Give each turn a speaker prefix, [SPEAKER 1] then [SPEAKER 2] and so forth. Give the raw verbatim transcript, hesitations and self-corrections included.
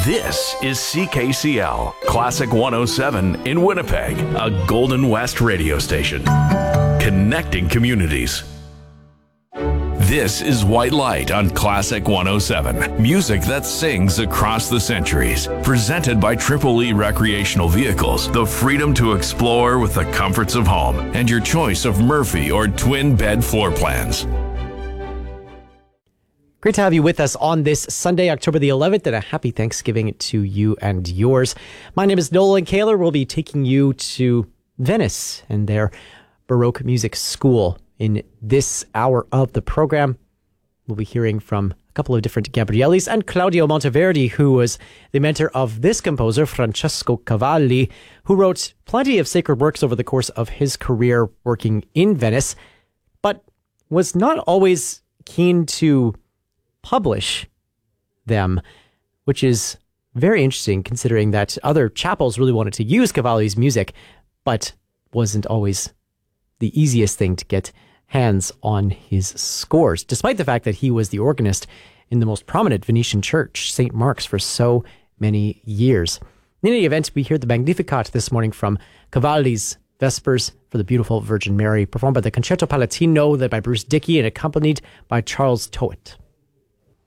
[SPEAKER 1] This is C K C L, Classic one oh seven in Winnipeg, a Golden West radio station. Connecting communities. This is White Light on Classic one oh seven. Music that sings across the centuries. Presented by Triple E Recreational Vehicles. The freedom to explore with the comforts of home. And your choice of Murphy or twin bed floor plans.
[SPEAKER 2] Great to have you with us on this Sunday, October the eleventh, and a happy Thanksgiving to you and yours. My name is Nolan Kaler. We'll be taking you to Venice and their Baroque Music School. In this hour of the program, we'll be hearing from a couple of different Gabriellis and Claudio Monteverdi, who was the mentor of this composer, Francesco Cavalli, who wrote plenty of sacred works over the course of his career working in Venice, but was not always keen to publish them, which is very interesting considering that other chapels really wanted to use Cavalli's music, but wasn't always the easiest thing to get hands on his scores, despite the fact that he was the organist in the most prominent Venetian church, Saint Mark's, for so many years. In any event, we hear the Magnificat this morning from Cavalli's Vespers for the Beautiful Virgin Mary, performed by the Concerto Palatino, led by Bruce Dickey and accompanied by Charles Towett.